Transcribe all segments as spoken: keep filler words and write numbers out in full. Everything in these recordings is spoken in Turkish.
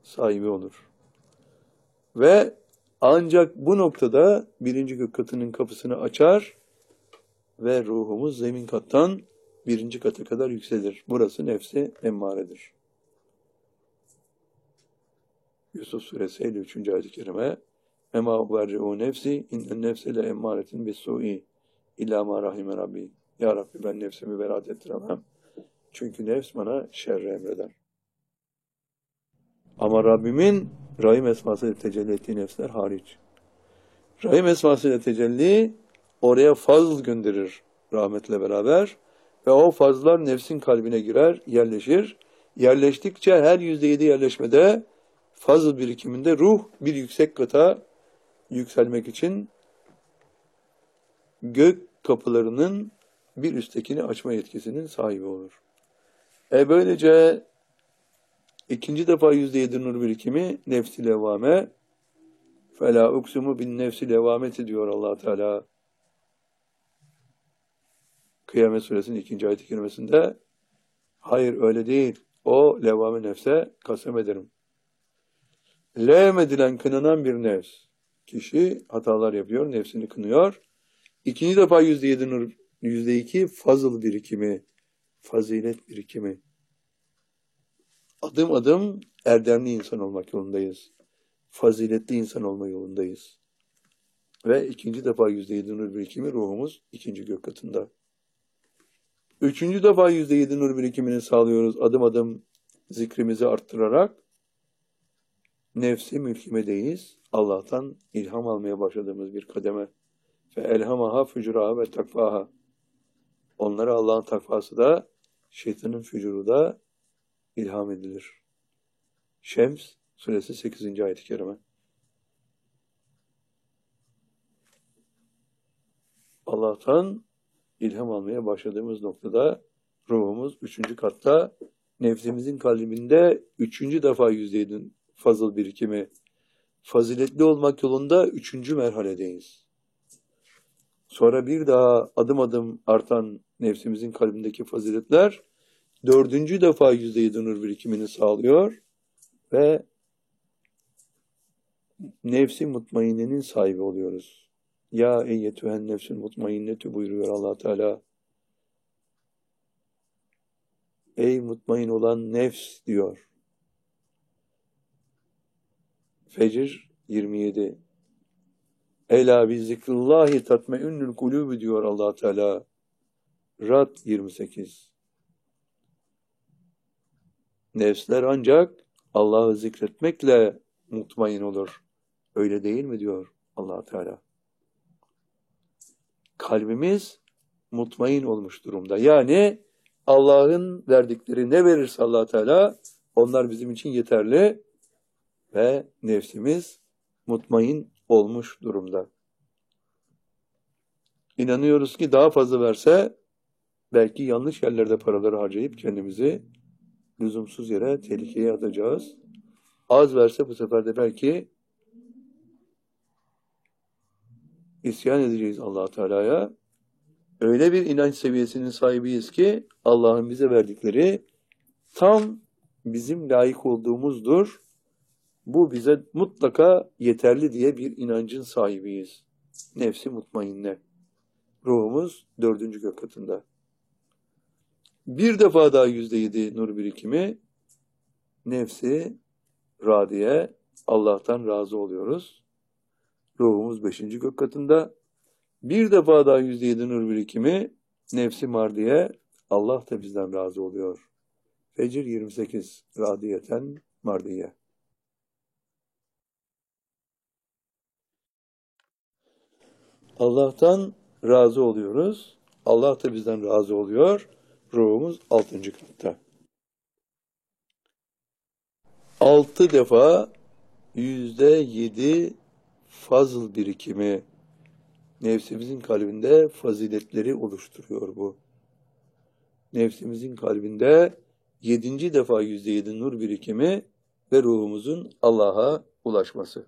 sahibi olur. Ve ancak bu noktada birinci gök katının kapısını açar ve ruhumuz zemin kattan birinci kata kadar yükselir. Burası nefsi emmaredir. Yusuf Suresi elli üçüncü ayet-i kerime Ema uberci'u nefsi innen nefse le emmâretin bis-su'i illâ mâ rahime Rabbi. Ya Rabbi ben nefsimi beraat ettiremem. Çünkü nefs bana şerri emreder. Ama Rabbimin Rahim esmasıyla tecelli ettiği nefsler hariç. Rahim esmasıyla tecelli oraya fazl gönderir rahmetle beraber ve o fazlar nefsin kalbine girer, yerleşir. Yerleştikçe her yüzde yedi yerleşmede fazl birikiminde ruh bir yüksek kata yükselmek için gök kapılarının bir üsttekini açma yetkisinin sahibi olur. E böylece ikinci defa yüzde yedi nur birikimi nefs-i levvame فَلَا اُقْسُمُ بِالنَّفْسِ لَوَّامَةِ diyor Allah Teala. Kıyamet Suresinin ikinci ayet-i kerimesinde hayır öyle değil. O levvame nefse kasem ederim. Levm edilen, kınanan bir nefs. Kişi hatalar yapıyor, nefsini kınıyor. İkinci defa yüzde yedi nur, yüzde iki fazıl birikimi, fazilet birikimi. Adım adım erdemli insan olmak yolundayız. Faziletli insan olma yolundayız. Ve ikinci defa yüzde yedi nur birikimi ruhumuz ikinci gök katında. Üçüncü defa yüzde yedi nur birikimini sağlıyoruz adım adım zikrimizi arttırarak. Nefsi mülkimedeyiz. Allah'tan ilham almaya başladığımız bir kademe. Fe elhamaha fücuraha ve takvaha. Onlara Allah'ın takvası da şeytanın fücuru da ilham edilir. Şems Suresi sekizinci ayet-i kerime. Allah'tan ilham almaya başladığımız noktada ruhumuz üçüncü katta, nefsimizin kalbinde üçüncü defa yüzde yedi fazıl birikimi, faziletli olmak yolunda üçüncü merhaledeyiz. Sonra bir daha adım adım artan nefsimizin kalbindeki faziletler dördüncü defa yüzde yedi nur birikimini sağlıyor ve nefsi mutmainenin sahibi oluyoruz. Ya eyyetühen nefsül mutmainnetü buyuruyor Allah Teala. Ey mutmain olan nefs diyor. Fecr yirmi yedi. Ela bi zikrillahi tatmeinnül kulûbü diyor Allah Teala. Rad yirmi sekiz. Nefsler ancak Allah'ı zikretmekle mutmain olur. Öyle değil mi diyor Allah Teala. Kalbimiz mutmain olmuş durumda. Yani Allah'ın verdikleri ne verirse Allah Teala onlar bizim için yeterli ve nefsimiz mutmain olmuş durumda. İnanıyoruz ki daha fazla verse belki yanlış yerlerde paraları harcayıp kendimizi lüzumsuz yere tehlikeye atacağız. Az verse bu sefer de belki isyan edeceğiz Allah Teala'ya. Öyle bir inanç seviyesinin sahibiyiz ki Allah'ın bize verdikleri tam bizim layık olduğumuzdur. Bu bize mutlaka yeterli diye bir inancın sahibiyiz. Nefsi mutmainne. Ruhumuz dördüncü gök katında. Bir defa daha yüzde yedi nur birikimi nefsi radiye, Allah'tan razı oluyoruz. Ruhumuz beşinci gök katında. Bir defa daha yüzde yedi nur birikimi nefsi mardiye, Allah da bizden razı oluyor. Fecr yirmi sekiz. Radiyeten mardiye. Allah'tan razı oluyoruz. Allah da bizden razı oluyor. Ruhumuz altıncı katta. Altı defa yüzde yedi fazıl birikimi nefsimizin kalbinde faziletleri oluşturuyor bu. Nefsimizin kalbinde yedinci defa yüzde yedi nur birikimi ve ruhumuzun Allah'a ulaşması.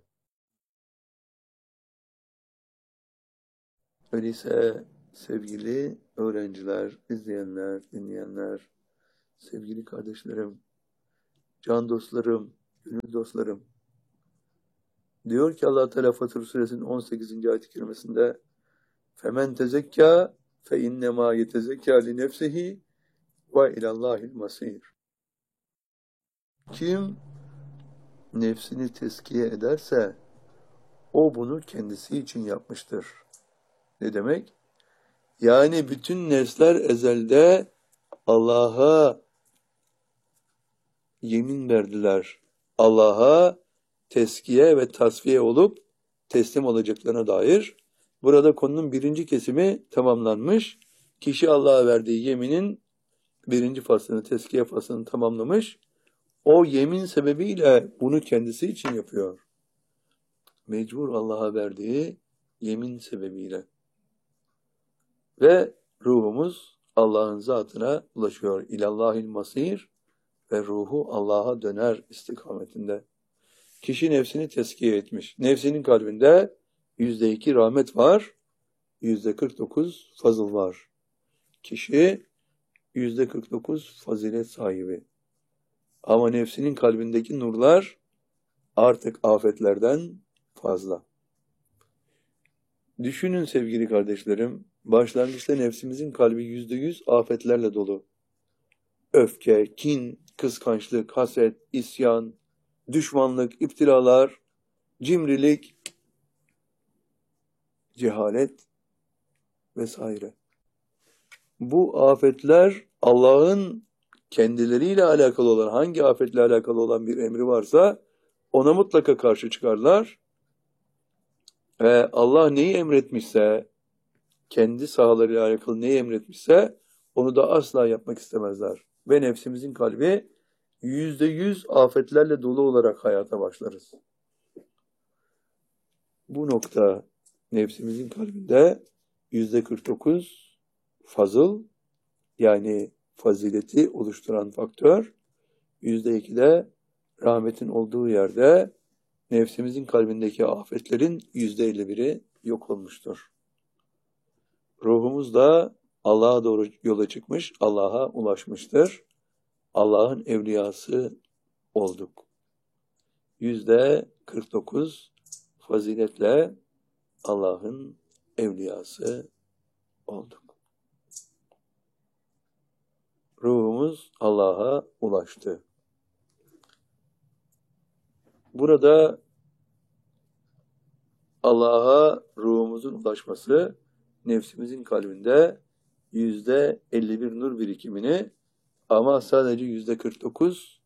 Öyleyse sevgili öğrenciler, izleyenler, dinleyenler, sevgili kardeşlerim, can dostlarım, Gönül dostlarım. Diyor ki Allah Teala Fatır Suresinin on sekizinci ayet-i kerimesinde Femen tezekka fe innema yetezekka li nefsihi ve ilallahil masir. Kim nefsini tezkiye ederse o bunu kendisi için yapmıştır. Ne demek? Yani bütün nesler ezelde Allah'a yemin verdiler. Allah'a teskiye ve tasfiye olup teslim olacaklarına dair. Burada konunun birinci kesimi tamamlanmış. Kişi Allah'a verdiği yeminin birinci faslını, teskiye faslını tamamlamış. O yemin sebebiyle bunu kendisi için yapıyor. Mecbur Allah'a verdiği yemin sebebiyle. Ve ruhumuz Allah'ın zatına ulaşıyor. İlallahil masir ve ruhu Allah'a döner istikametinde. Kişi nefsini teskiye etmiş. Nefsinin kalbinde yüzde iki rahmet var, yüzde kırk dokuz fazıl var. Kişi yüzde kırk dokuz fazilet sahibi. Ama nefsinin kalbindeki nurlar artık afetlerden fazla. Düşünün sevgili kardeşlerim, başlangıçta nefsimizin kalbi yüzde yüz afetlerle dolu. Öfke, kin, kıskançlık, haset, isyan, düşmanlık, iptilalar, cimrilik, cehalet vesaire. Bu afetler Allah'ın kendileriyle alakalı olan, hangi afetle alakalı olan bir emri varsa ona mutlaka karşı çıkarlar. Ve Allah neyi emretmişse, kendi sahalarıyla alakalı neyi emretmişse onu da asla yapmak istemezler. Ve nefsimizin kalbi yüzde yüz afetlerle dolu olarak hayata başlarız. Bu nokta nefsimizin kalbinde yüzde kırk dokuz fazıl, yani fazileti oluşturan faktör, yüzde iki de rahmetin olduğu yerde nefsimizin kalbindeki afetlerin yüzde elli biri yok olmuştur. Ruhumuz da Allah'a doğru yola çıkmış, Allah'a ulaşmıştır. Allah'ın evliyası olduk. Yüzde kırk dokuz faziletle Allah'ın evliyası olduk. Ruhumuz Allah'a ulaştı. Burada Allah'a ruhumuzun ulaşması nefsimizin kalbinde yüzde elli bir nur birikimini ama sadece yüzde kırk dokuz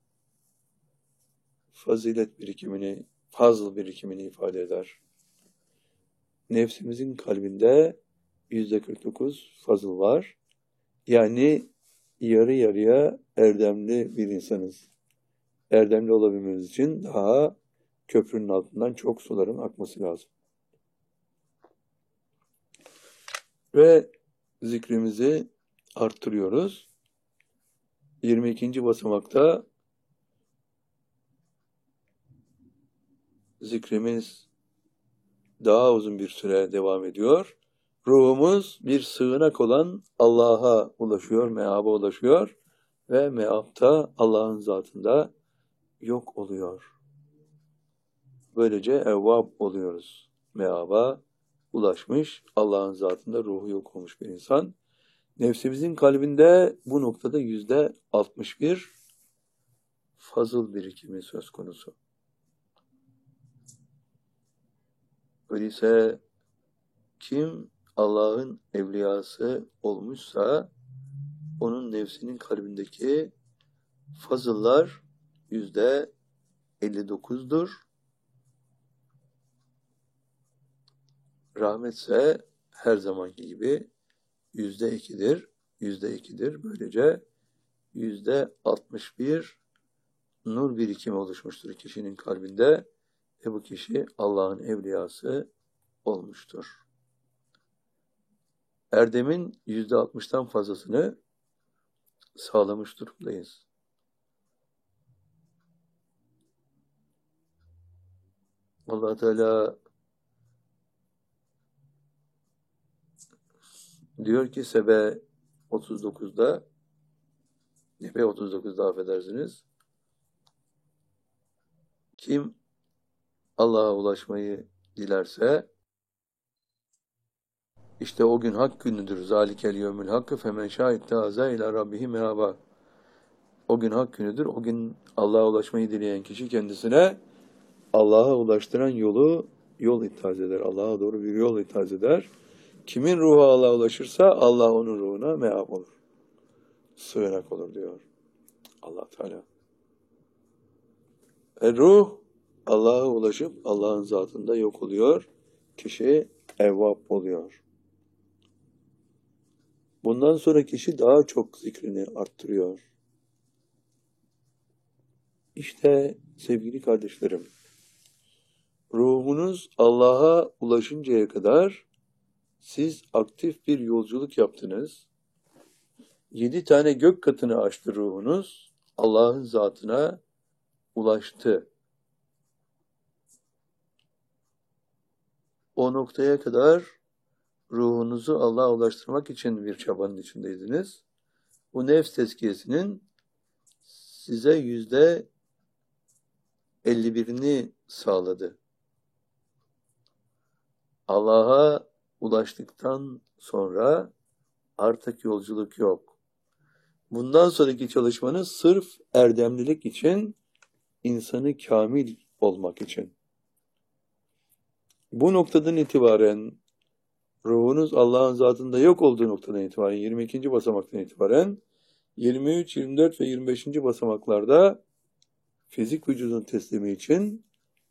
fazilet birikimini, fazıl birikimini ifade eder. Nefsimizin kalbinde yüzde kırk dokuz fazıl var. Yani yarı yarıya erdemli bir insanız. Erdemli olabilmemiz için daha köprünün altından çok suların akması lazım. Ve zikrimizi arttırıyoruz. yirmi ikinci basamakta zikrimiz daha uzun bir süre devam ediyor. Ruhumuz bir sığınak olan Allah'a ulaşıyor, meaba ulaşıyor ve meapta Allah'ın zatında yok oluyor. Böylece evvab oluyoruz. Meaba ulaşmış, Allah'ın zatında ruhu yok olmuş bir insan. Nefsimizin kalbinde bu noktada yüzde altmış bir fazıl birikimi söz konusu. Öyleyse kim Allah'ın evliyası olmuşsa onun nefsinin kalbindeki fazıllar yüzde elli dokuzdur. Rahmetse her zamanki gibi yüzde ikidir. Yüzde ikidir. Böylece yüzde altmış bir nur birikimi oluşmuştur kişinin kalbinde ve bu kişi Allah'ın evliyası olmuştur. Erdemin yüzde altmıştan fazlasını sağlamış durumdayız. Allah Teala diyor ki Sebe otuz dokuzda, Nebe otuz dokuzda affedersiniz. Kim Allah'a ulaşmayı dilerse işte o gün hak günüdür. Zalikel yevmül hakkı femen şahittâze ila rabbihi mehaba. O gün hak günüdür. O gün Allah'a ulaşmayı dileyen kişi kendisine Allah'a ulaştıran yolu yol ithaz eder. Allah'a doğru bir yol ithaz eder. Kimin ruhu Allah'a ulaşırsa Allah onun ruhuna meab olur. Sığınak olur diyor Allah Teala. E ruh Allah'a ulaşıp Allah'ın zatında yok oluyor. Kişi evvab oluyor. Bundan sonra kişi daha çok zikrini arttırıyor. İşte sevgili kardeşlerim, ruhunuz Allah'a ulaşıncaya kadar siz aktif bir yolculuk yaptınız. Yedi tane gök katını aştı ruhunuz. Allah'ın zatına ulaştı. O noktaya kadar ruhunuzu Allah'a ulaştırmak için bir çabanın içindeydiniz. Bu nefs tezkiyesinin size yüzde elli birini sağladı. Allah'a ulaştıktan sonra artık yolculuk yok. Bundan sonraki çalışmanız sırf erdemlilik için, insanı kamil olmak için. Bu noktadan itibaren ruhunuz Allah'ın zatında yok olduğu noktadan itibaren, yirmi ikinci basamaktan itibaren yirmi üç, yirmi dört ve yirmi beşinci basamaklarda fizik vücudun teslimi için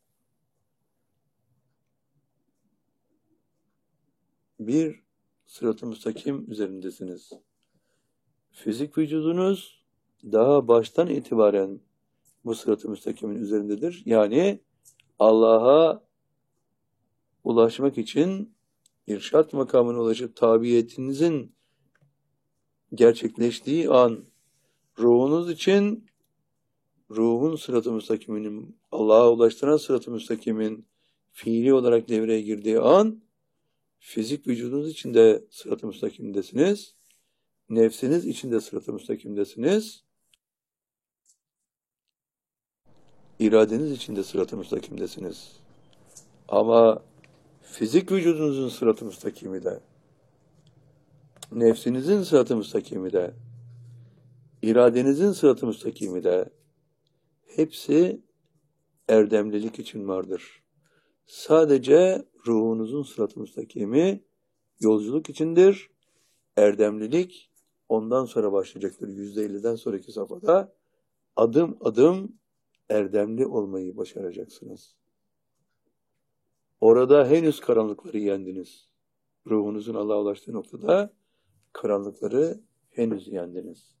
bir sırat-ı müstakim üzerindesiniz. Fizik vücudunuz daha baştan itibaren bu sırat-ı müstakimin üzerindedir. Yani Allah'a ulaşmak için irşat makamına ulaşıp tabiyetinizin gerçekleştiği an, ruhunuz için ruhun sırat-ı müstakiminin, Allah'a ulaştıran sırat-ı müstakimin fiili olarak devreye girdiği an, fizik vücudunuz içinde sırat-ı müstakimdesiniz, nefsiniz içinde sırat-ı müstakimdesiniz, iradeniz içinde sırat-ı müstakimdesiniz. Ama fizik vücudunuzun sırat-ı müstakimi de, nefsinizin sırat-ı müstakimi de, iradenizin sırat-ı müstakimi de, hepsi erdemlilik için vardır. Sadece ruhunuzun sırat-ı müstakimi yolculuk içindir. Erdemlilik ondan sonra başlayacaktır. yüzde elliden sonraki safhada adım adım erdemli olmayı başaracaksınız. Orada henüz karanlıkları yendiniz. Ruhunuzun Allah'a ulaştığı noktada karanlıkları henüz yendiniz.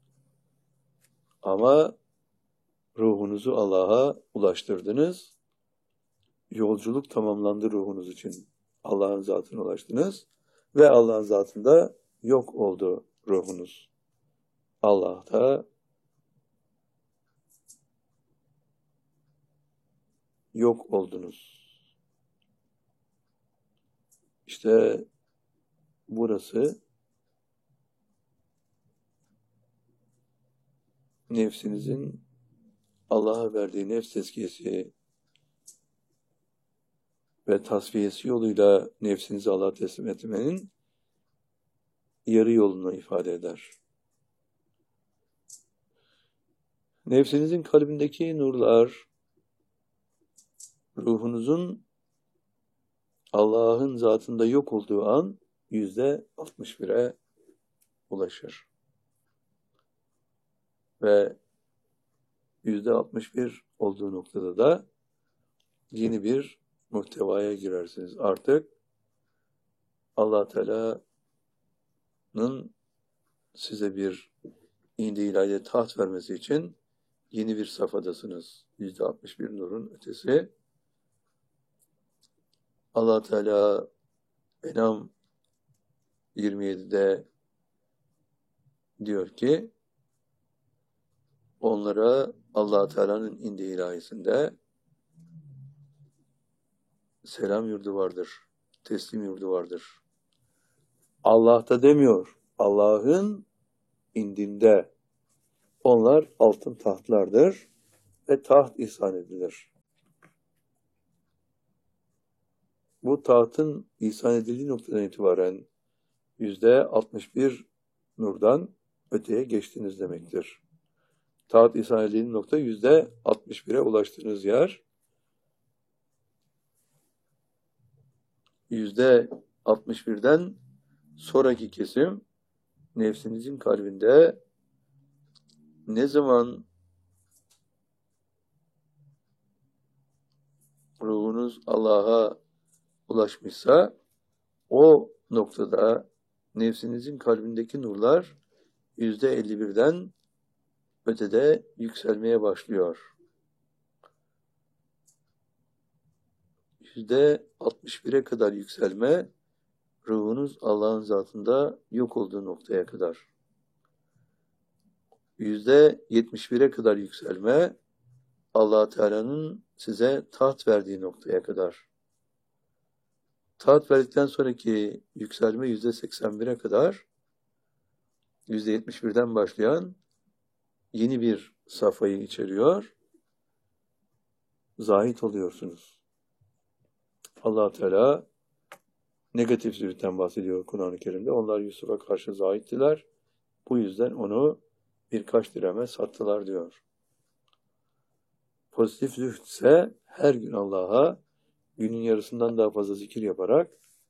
Ama ruhunuzu Allah'a ulaştırdınız. Yolculuk tamamlandı ruhunuz için. Allah'ın zatına ulaştınız ve Allah'ın zatında yok oldu ruhunuz. Allah'ta yok oldunuz. İşte burası nefsinizin Allah'a verdiği nefs tezkiyesi ve tasfiyesi yoluyla nefsinizi Allah'a teslim etmenin yarı yolunu ifade eder. Nefsinizin kalbindeki nurlar, ruhunuzun Allah'ın zatında yok olduğu an yüzde altmış bire ulaşır. Ve yüzde altmış bir olduğu noktada da yeni bir muhtevaya girersiniz. Artık Allah Teala'nın size bir indi ilahiye taht vermesi için yeni bir safhadasınız. yüzde altmış bir nurun ötesi. Allah Teala Enam yirmi yedide diyor ki onlara Allah Teala'nın indi ilahisinde selam yurdu vardır, teslim yurdu vardır. Allah'ta demiyor, Allah'ın indinde onlar altın tahtlardır ve taht ihsan edilir. bu tahtın ihsan edildiği noktadan itibaren yüzde altmış bir nurdan öteye geçtiniz demektir. Taht ihsan edildiği nokta yüzde altmış bire ulaştığınız yer. Yüzde altmış birden sonraki kesim nefsinizin kalbinde ne zaman ruhunuz Allah'a ulaşmışsa o noktada nefsinizin kalbindeki nurlar yüzde elli birden ötede yükselmeye başlıyor. Yüzde altmış bire kadar yükselme, ruhunuz Allah'ın zatında yok olduğu noktaya kadar. Yüzde yetmiş bire kadar yükselme, Allah Teala'nın size taht verdiği noktaya kadar. Taht verdikten sonraki yükselme yüzde seksen bire kadar, yüzde yetmiş birden başlayan yeni bir safhayı içeriyor. Zahit oluyorsunuz. Allah Teala negatif zühitten bahsediyor Kur'an-ı Kerim'de. Onlar Yusuf'a karşı zahittiler. Bu yüzden onu birkaç dirheme sattılar diyor. Pozitif zühd ise her gün Allah'a günün yarısından daha fazla zikir yaparak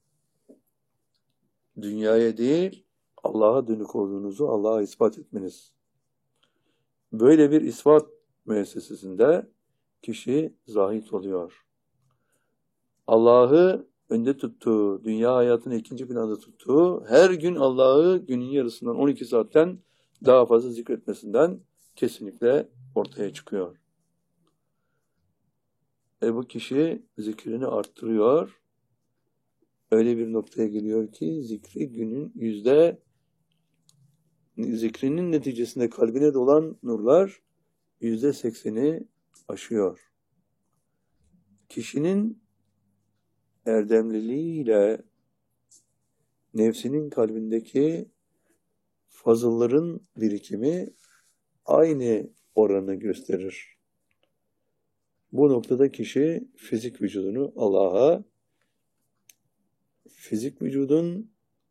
dünyaya değil Allah'a dönük olduğunuzu Allah'a ispat etmeniz. Böyle bir ispat müessesesinde kişi zahit oluyor. Allah'ı önde tuttuğu, dünya hayatını ikinci planda tuttuğu, her gün Allah'ı günün yarısından on iki saatten daha fazla zikretmesinden kesinlikle ortaya çıkıyor. E bu kişi zikrini arttırıyor. Öyle bir noktaya geliyor ki zikri günün yüzde zikrinin neticesinde kalbine dolan nurlar yüzde sekseni aşıyor. Kişinin erdemliliğiyle nefsinin kalbindeki fazılların birikimi aynı oranı gösterir. Bu noktada kişi fizik vücudunu Allah'a, fizik vücudun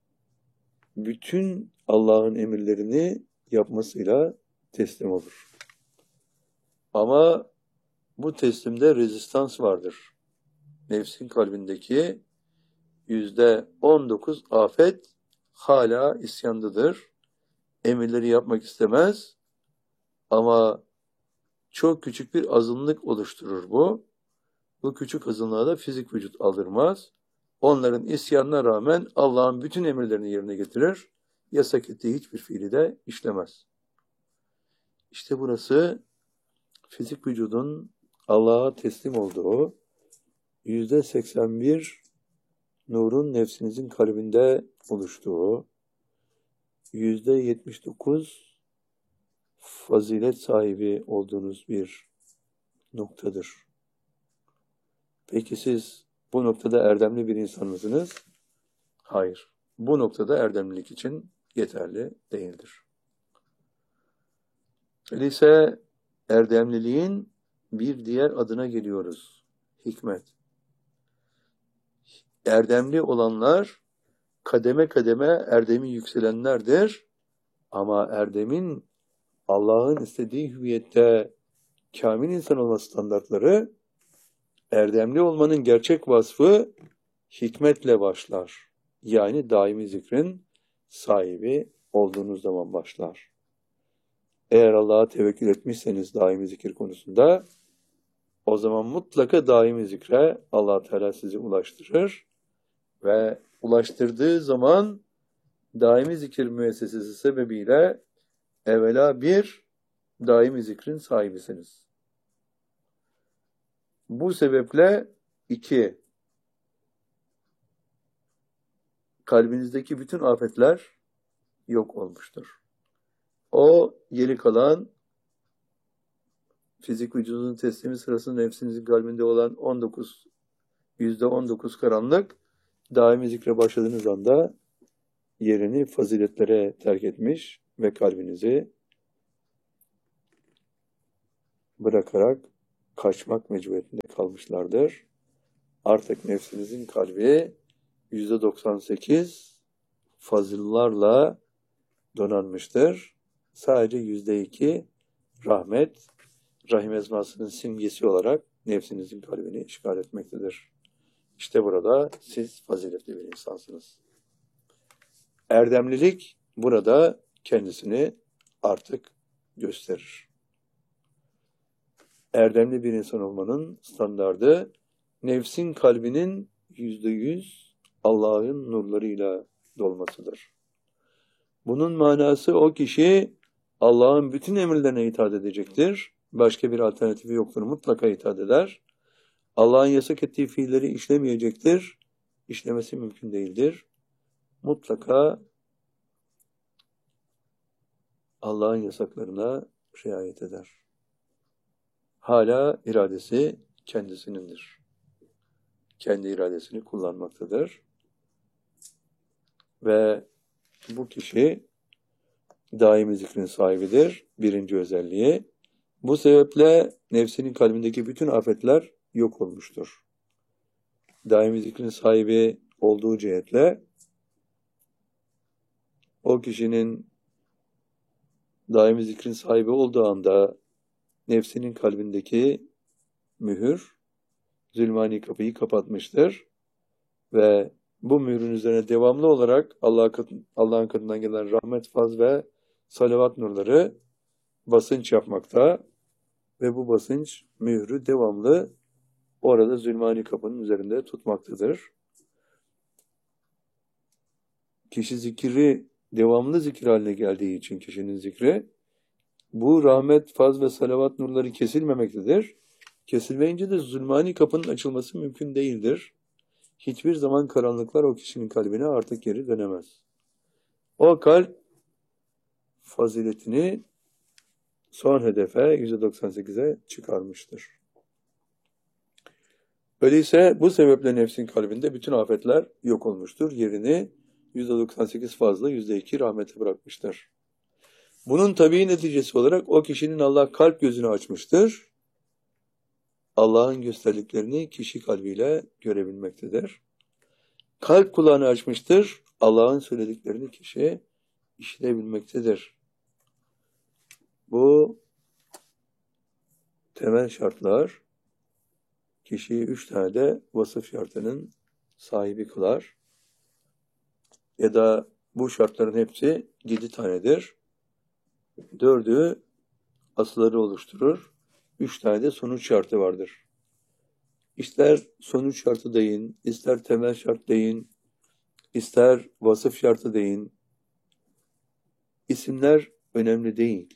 bütün Allah'ın emirlerini yapmasıyla teslim olur. Ama bu teslimde rezistans vardır. Nefsin kalbindeki yüzde on dokuz afet hala isyandadır. Emirleri yapmak istemez ama çok küçük bir azınlık oluşturur bu. Bu küçük azınlığa da fizik vücut aldırmaz. Onların isyanına rağmen Allah'ın bütün emirlerini yerine getirir. Yasak ettiği hiçbir fiili de işlemez. İşte burası fizik vücudun Allah'a teslim olduğu yüzde seksen bir nurun nefsinizin kalbinde oluştuğu, yüzde yetmiş dokuz fazilet sahibi olduğunuz bir noktadır. Peki siz bu noktada erdemli bir insan mısınız? Hayır. Bu noktada erdemlilik için yeterli değildir. Öyleyse erdemliliğin bir diğer adına geliyoruz. Hikmet. Erdemli olanlar kademe kademe erdemi yükselenlerdir. Ama erdemin Allah'ın istediği hüviyette kamil insan olma standartları, erdemli olmanın gerçek vasfı hikmetle başlar. Yani daimi zikrin sahibi olduğunuz zaman başlar. Eğer Allah'a tevekkül etmişseniz daimi zikir konusunda, o zaman mutlaka daimi zikre Allah Teala sizi ulaştırır ve ulaştırdığı zaman daimi zikir müessesesi sebebiyle evvela bir daimi zikrin sahibisiniz. Bu sebeple iki, kalbinizdeki bütün afetler yok olmuştur. O geri kalan fizik vücudunun teslimi sırasında nefsinizin kalbinde olan on dokuz, yüzde on dokuz karanlık daimi zikre başladığınız anda yerini faziletlere terk etmiş ve kalbinizi bırakarak kaçmak mecburiyetinde kalmışlardır. Artık nefsinizin kalbi yüzde doksan sekiz fazıllarla donanmıştır. Sadece yüzde iki rahmet, rahim ezmasının simgesi olarak nefsinizin kalbini işgal etmektedir. İşte burada siz faziletli bir insansınız. Erdemlilik burada kendisini artık gösterir. Erdemli bir insan olmanın standardı nefsin kalbinin yüzde yüz Allah'ın nurlarıyla dolmasıdır. Bunun manası o kişi Allah'ın bütün emirlerine itaat edecektir. Başka bir alternatifi yoktur. Mutlaka itaat eder. Allah'ın yasak ettiği fiilleri işlemeyecektir. İşlemesi mümkün değildir. Mutlaka Allah'ın yasaklarına riayet eder. Hala iradesi kendisinindir. Kendi iradesini kullanmaktadır. Ve bu kişi daimi zikrin sahibidir. Birinci özelliği. Bu sebeple nefsinin kalbindeki bütün afetler yok olmuştur. Daimi zikrin sahibi olduğu cihetle o kişinin daimi zikrin sahibi olduğu anda nefsinin kalbindeki mühür zulmani kapıyı kapatmıştır ve bu mührün üzerine devamlı olarak Allah Allah'ın katından gelen rahmet, faz ve salavat nurları basınç yapmakta ve bu basınç mührü devamlı orada zulmani kapının üzerinde tutmaktadır. Kişi zikri devamlı zikir haline geldiği için kişinin zikri bu rahmet, faz ve salavat nurları kesilmemektedir. Kesilmeyince de zulmani kapının açılması mümkün değildir. Hiçbir zaman karanlıklar o kişinin kalbine artık geri dönemez. O kalp faziletini son hedefe yüzde doksan sekize çıkarmıştır. Öyleyse bu sebeple nefsin kalbinde bütün afetler yok olmuştur. Yerini yüzde doksan sekiz fazla, yüzde iki rahmete bırakmıştır. Bunun tabii neticesi olarak o kişinin Allah kalp gözünü açmıştır. Allah'ın gösterdiklerini kişi kalbiyle görebilmektedir. Kalp kulağını açmıştır. Allah'ın söylediklerini kişi işitebilmektedir. Bu temel şartlar kişiyi üç tane de vasıf şartının sahibi kılar. Ya da bu şartların hepsi yedi tanedir. Dördü asılları oluşturur. Üç tane de sonuç şartı vardır. İster sonuç şartı deyin, ister temel şart deyin, ister vasıf şartı deyin. İsimler önemli değil.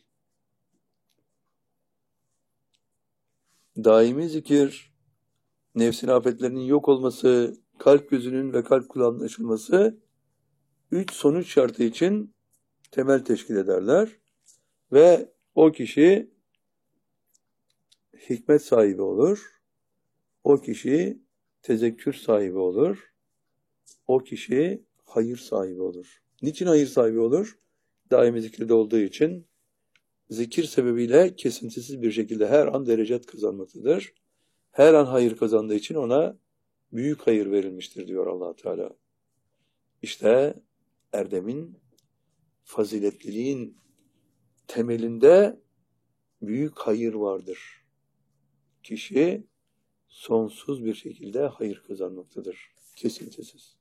Daimi zikir, nefsin afetlerinin yok olması, kalp gözünün ve kalp kulağının açılması, üç sonuç şartı için temel teşkil ederler. Ve o kişi hikmet sahibi olur. O kişi tezekkür sahibi olur. O kişi hayır sahibi olur. Niçin hayır sahibi olur? Daimi zikirde olduğu için zikir sebebiyle kesintisiz bir şekilde her an derecet kazanmaktadır. Her an hayır kazandığı için ona büyük hayır verilmiştir diyor Allah Teala. İşte erdemin, faziletliliğin temelinde büyük hayır vardır. Kişi sonsuz bir şekilde hayır kazanmaktadır. Kesintisiz.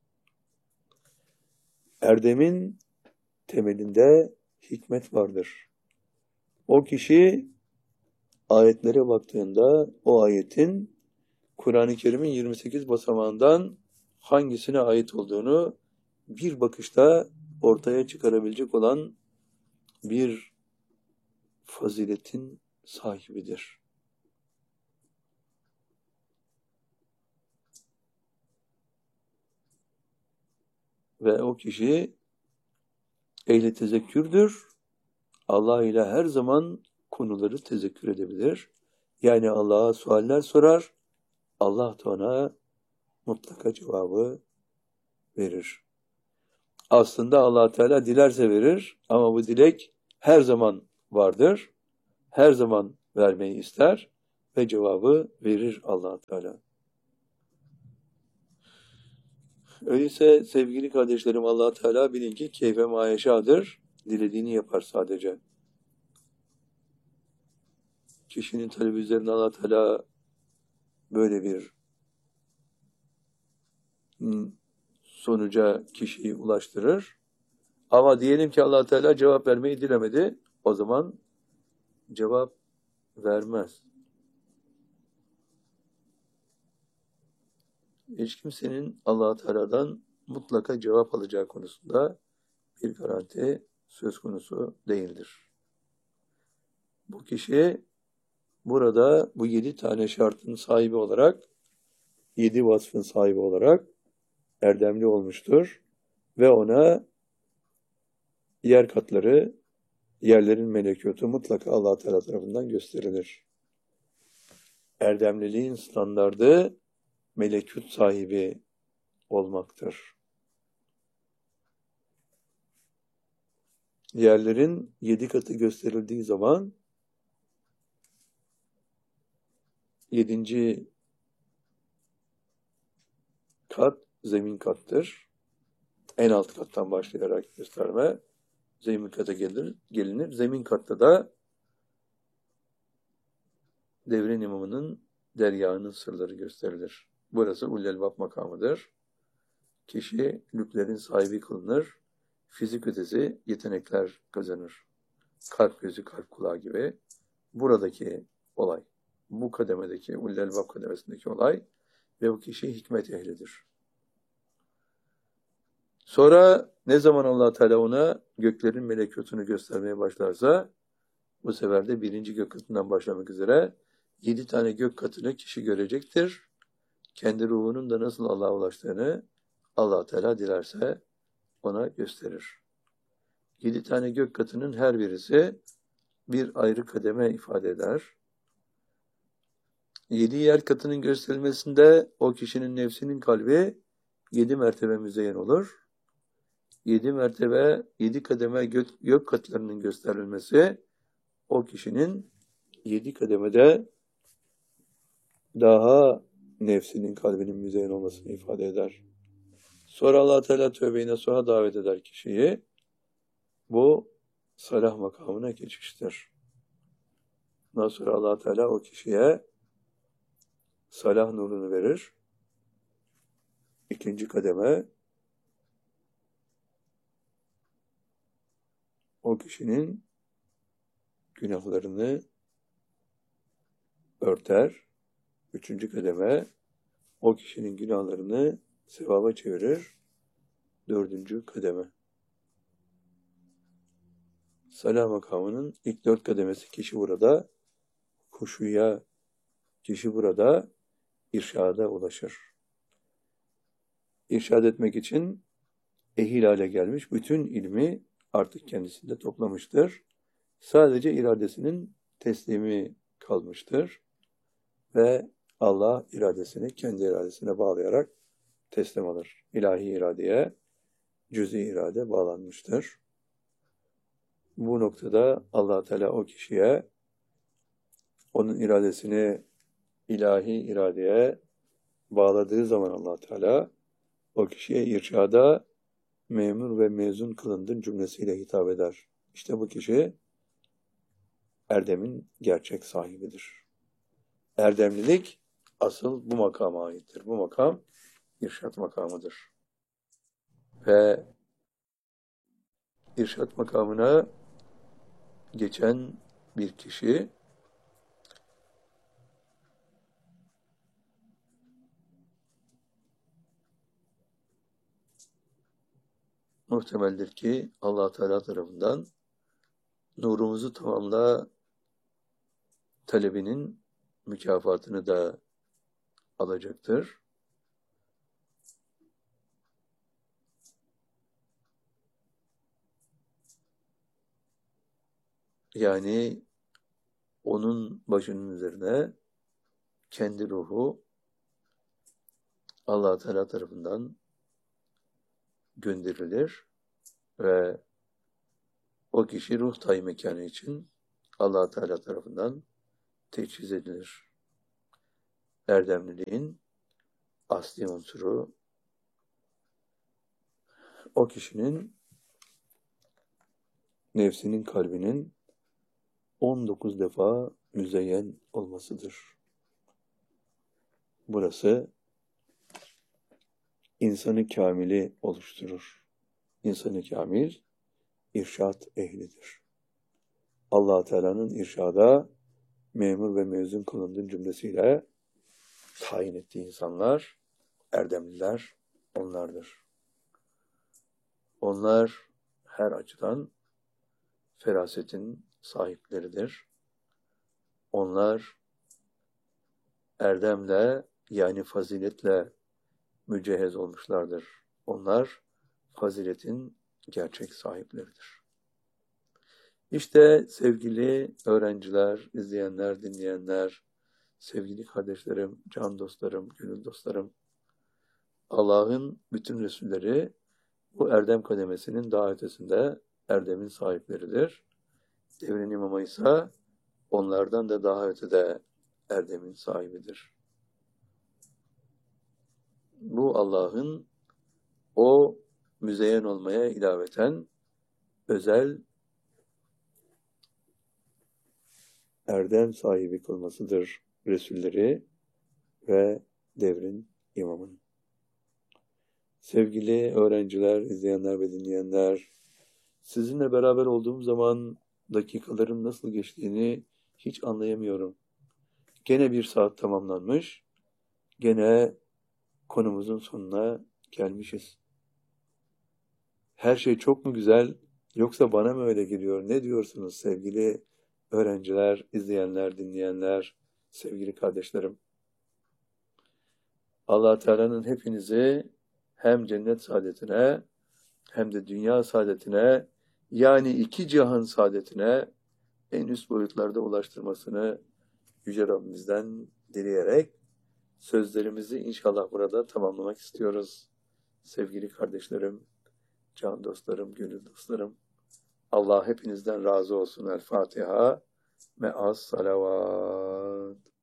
Erdemin temelinde hikmet vardır. O kişi ayetlere baktığında o ayetin Kur'an-ı Kerim'in yirmi sekiz basamağından hangisine ait olduğunu bir bakışta ortaya çıkarabilecek olan bir faziletin sahibidir. Ve o kişi ehli tezekkürdür. Allah ile her zaman konuları tezekkür edebilir. Yani Allah'a sualler sorar. Allah da ona mutlaka cevabı verir. Aslında Allah Teala dilerse verir ama bu dilek her zaman vardır. Her zaman vermeyi ister ve cevabı verir Allah Teala. Öyleyse sevgili kardeşlerim, Allah Teala bilin ki keyfe mayeşadır. Dilediğini yapar sadece. Kişinin talebi üzerine Allah Teala böyle bir sonuca kişiyi ulaştırır. Ama diyelim ki Allah Teala cevap vermeyi dilemedi. O zaman cevap vermez. Hiç kimsenin Allah Teala'dan mutlaka cevap alacağı konusunda bir garanti söz konusu değildir. Bu kişi burada bu yedi tane şartın sahibi olarak, yedi vasfın sahibi olarak erdemli olmuştur. Ve ona yer katları, yerlerin melekutu mutlaka Allah Teala tarafından gösterilir. Erdemliliğin standardı melekut sahibi olmaktır. Yerlerin yedi katı gösterildiği zaman yedinci kat zemin kattır. En alt kattan başlayarak gösterme zemin kata gelir, gelinir. Zemin katta da devrin imamının dergahının sırları gösterilir. Burası Ulul-Elbab makamıdır. Kişi lüklerin sahibi kılınır. Fizik ötesi yetenekler kazanır. Kalp gözü, kalp kulağı gibi. Buradaki olay, bu kademedeki, Ulul-Elbab kademesindeki olay ve bu kişi hikmet ehlidir. Sonra ne zaman Allah Teala ona göklerin melekutunu göstermeye başlarsa, bu sefer de birinci gök katından başlamak üzere yedi tane gök katını kişi görecektir. Kendi ruhunun da nasıl Allah'a ulaştığını Allah Teala dilerse ona gösterir. Yedi tane gök katının her birisi bir ayrı kademe ifade eder. Yedi yer katının gösterilmesinde o kişinin nefsinin kalbi yedi mertebe müzeyyen olur. Yedi mertebe, yedi kademe gök, gök katlarının gösterilmesi o kişinin yedi kademede daha nefsinin kalbinin müzeyyen olmasını ifade eder. Sonra Allah Teala tövbe-i nasuha davet eder kişiyi. Bu salah makamına geçiştir. Ondan sonra Allah Teala o kişiye salah nurunu verir. İkinci kademe o kişinin günahlarını örter. Üçüncü kademe o kişinin günahlarını sevaba çevirir. Dördüncü kademe. Salah makamının ilk dört kademesi kişi burada huşuya, kişi burada irşada ulaşır. İrşad etmek için ehil hale gelmiş, bütün ilmi artık kendisinde toplamıştır. Sadece iradesinin teslimi kalmıştır. Ve Allah iradesini kendi iradesine bağlayarak teslim alır. İlahi iradeye, cüz-i irade bağlanmıştır. Bu noktada Allah Teala o kişiye onun iradesini ilahi iradeye bağladığı zaman Allah Teala o kişiye irşada memur ve mezun kılındın cümlesiyle hitap eder. İşte bu kişi erdemin gerçek sahibidir. Erdemlilik asıl bu makama aittir. Bu makam irşat makamıdır. Ve irşat makamına geçen bir kişi muhtemeldir ki Allah Teala tarafından nurumuzu tamamla talebinin mükafatını da alacaktır. Yani onun başının üzerine kendi ruhu Allah Teala tarafından gönderilir ve o kişi ruh tayi mekanı için Allah Teala tarafından teçhiz edilir. Erdemliliğin asli unsuru o kişinin nefsinin, kalbinin on dokuz defa müzeyyen olmasıdır. Burası insanı kamili oluşturur. İnsanı kamil, irşat ehlidir. Allah Teala'nın irşada memur ve mezun kılındığı cümlesiyle tayin ettiği insanlar, erdemliler onlardır. Onlar her açıdan ferasetin sahipleridir. Onlar erdemle, yani faziletle mücehhez olmuşlardır. Onlar faziletin gerçek sahipleridir. İşte sevgili öğrenciler, izleyenler, dinleyenler, sevgili kardeşlerim, can dostlarım, gönül dostlarım, Allah'ın bütün Resulleri bu erdem kademesinin daha ötesinde erdemin sahipleridir. Devrin imamı ise onlardan da daha ötede erdemin sahibidir. Bu Allah'ın o müzeyyen olmaya ilaveten özel erdem sahibi kılmasıdır Resulleri ve devrin imamının. Sevgili öğrenciler, izleyenler ve dinleyenler, sizinle beraber olduğum zaman dakikaların nasıl geçtiğini hiç anlayamıyorum. Gene bir saat tamamlanmış, gene konumuzun sonuna gelmişiz. Her şey çok mu güzel, yoksa bana mı öyle geliyor? Ne diyorsunuz sevgili öğrenciler, izleyenler, dinleyenler, sevgili kardeşlerim? Allah Teala'nın hepinizi hem cennet saadetine hem de dünya saadetine, yani iki cihan saadetine en üst boyutlarda ulaştırmasını Yüce Rabbimizden dileyerek sözlerimizi inşallah burada tamamlamak istiyoruz. Sevgili kardeşlerim, can dostlarım, gönül dostlarım, Allah hepinizden razı olsun. El Fatiha, me'as salavat.